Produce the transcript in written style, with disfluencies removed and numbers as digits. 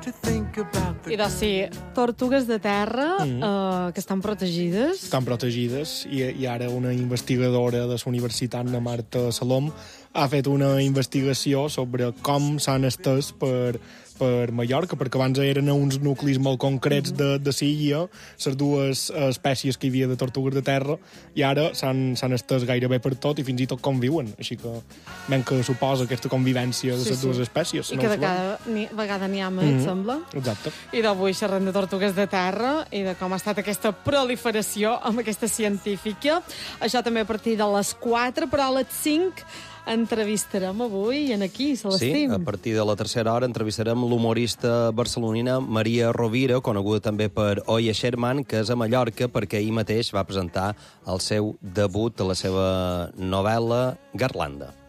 I doncs sí, tortugues de terra que estan protegides. Estan protegides i ara una investigadora de la Universitat de Marta Salom ha fet una investigació sobre com s'han estès per Mallorca, perquè abans eren uns nuclis molt concrets de Silla, les dues espècies que hi havia de tortugues de terra, i ara s'han estès gairebé per tot i fins i tot conviuen. Així que ben que suposa aquesta convivència de les dues espècies. I que de cada vegada n'hi ha més, sembla. Exacte. I d'avui xerrem de tortugues de terra i de com ha estat aquesta proliferació amb aquesta científica. Això també a partir de les 4, però a les 5 entrevistarem avui en aquí, Celestín. Sí, a partir de la tercera hora entrevistarem l'humorista barcelonina Maria Rovira, coneguda també per Oya Sherman, que és a Mallorca perquè ahir mateix va presentar el seu debut de la seva novel·la Garlanda.